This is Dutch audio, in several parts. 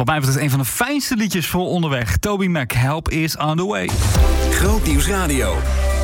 Wat mij betreft een van de fijnste liedjes voor onderweg. Toby Mac, Help is on the way. Grootnieuws Radio.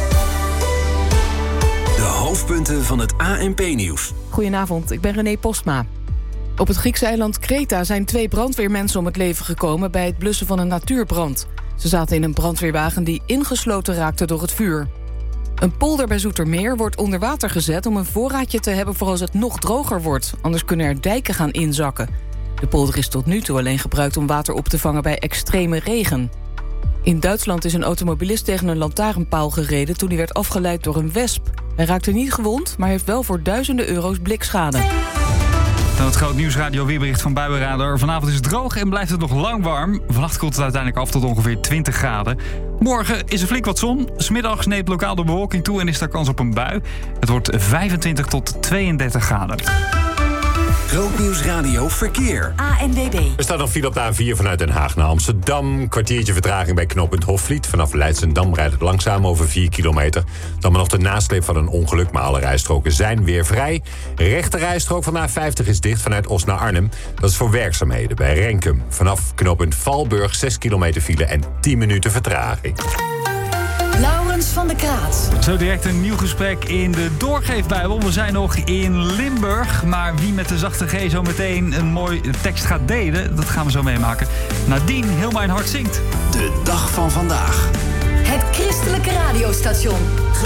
De hoofdpunten van het ANP-nieuws. Goedenavond, ik ben René Postma. Op het Griekse eiland Kreta zijn 2 brandweermensen om het leven gekomen bij het blussen van een natuurbrand. Ze zaten in een brandweerwagen die ingesloten raakte door het vuur. Een polder bij Zoetermeer wordt onder water gezet om een voorraadje te hebben voor als het nog droger wordt. Anders kunnen er dijken gaan inzakken. De polder is tot nu toe alleen gebruikt om water op te vangen bij extreme regen. In Duitsland is een automobilist tegen een lantaarnpaal gereden toen hij werd afgeleid door een wesp. Hij raakte niet gewond, maar heeft wel voor duizenden euro's blikschade. Dan het Groot Nieuwsradio weerbericht van Buienradar. Vanavond is het droog en blijft het nog lang warm. Vannacht koelt het uiteindelijk af tot ongeveer 20 graden. Morgen is er flink wat zon. 's Middags neemt lokaal de bewolking toe en is er kans op een bui. Het wordt 25 tot 32 graden. Grootnieuws Radio Verkeer. ANWB. Er staat nog file op de A4 vanuit Den Haag naar Amsterdam. Kwartiertje vertraging bij knooppunt Hofvliet. Vanaf Leidschendam rijdt het langzaam over 4 kilometer. Dan maar nog de nasleep van een ongeluk, maar alle rijstroken zijn weer vrij. Rechte rijstrook van de A50 is dicht vanuit Os naar Arnhem. Dat is voor werkzaamheden bij Renkum. Vanaf knooppunt Valburg 6 kilometer file en 10 minuten vertraging. Laurens van der Kraat. Zo direct een nieuw gesprek in de Doorgeefbijbel. We zijn nog in Limburg, maar wie met de zachte G zo meteen een mooi tekst gaat delen, dat gaan we zo meemaken. Nadien Heel Mijn Hart zingt. De dag van vandaag. Het christelijke radiostation.